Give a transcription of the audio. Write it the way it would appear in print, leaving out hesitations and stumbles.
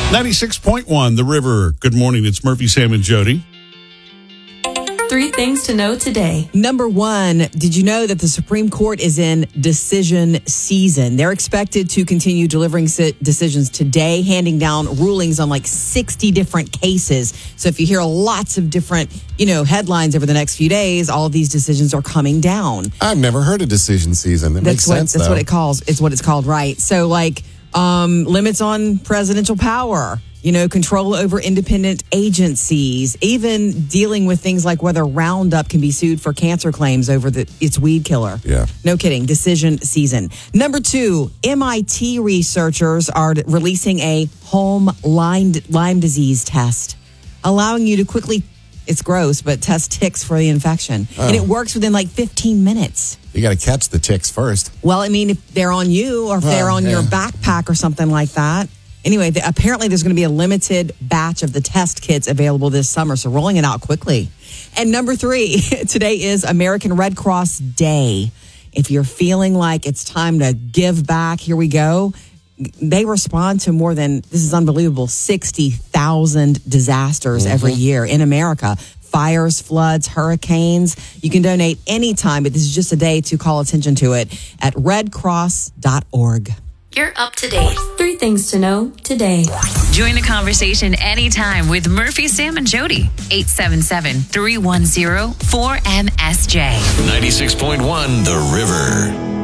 96.1 The River. Good morning. It's Murphy, Sam, and Jody. 3 things to know today. Number 1, did you know that the Supreme Court is in decision season? They're expected to continue delivering decisions today, handing down rulings on like 60 different cases. So if you hear lots of different, headlines over the next few days, all of these decisions are coming down. I've never heard of decision season. That makes sense, That's what it's called, right? So limits on presidential power. Control over independent agencies, even dealing with things like whether Roundup can be sued for cancer claims over its weed killer. Yeah. No kidding. Decision season. Number 2, MIT researchers are releasing a home Lyme disease test, allowing you to quickly, it's gross, but test ticks for the infection. And it works within 15 minutes. You got to catch the ticks first. Well, if they're on you or if they're on your backpack or something like that. Anyway, apparently there's going to be a limited batch of the test kits available this summer, so rolling it out quickly. And number 3, today is American Red Cross Day. If you're feeling like it's time to give back, here we go. They respond to more than, this is unbelievable, 60,000 disasters every year in America. Fires, floods, hurricanes. You can donate anytime, but this is just a day to call attention to it at redcross.org. You're up to date. 3 things to know today. Join the conversation anytime with Murphy, Sam, and Jody. 877-310-4MSJ. 96.1 The River.